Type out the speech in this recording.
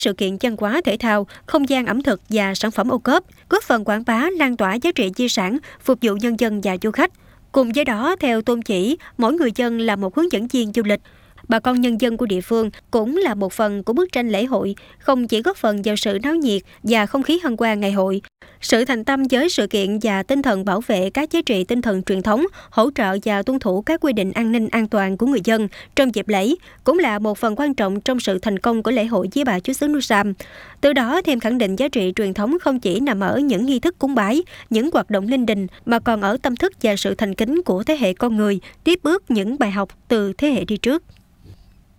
sự kiện văn hóa thể thao, không gian ẩm thực và sản phẩm ô cốp, góp phần quảng bá, lan tỏa giá trị di sản, phục vụ nhân dân và du khách. Cùng với đó, theo tôn chỉ, mỗi người dân là một hướng dẫn viên du lịch. Bà con nhân dân của địa phương cũng là một phần của bức tranh lễ hội, không chỉ góp phần vào sự náo nhiệt và không khí hân hoan ngày hội. Sự thành tâm với sự kiện và tinh thần bảo vệ các giá trị tinh thần truyền thống, hỗ trợ và tuân thủ các quy định an ninh an toàn của người dân trong dịp lễ cũng là một phần quan trọng trong sự thành công của lễ hội Vía Bà Chúa xứ Núi Sam. Từ đó thêm khẳng định giá trị truyền thống không chỉ nằm ở những nghi thức cúng bái, những hoạt động linh đình mà còn ở tâm thức và sự thành kính của thế hệ con người, tiếp bước những bài học từ thế hệ đi trước.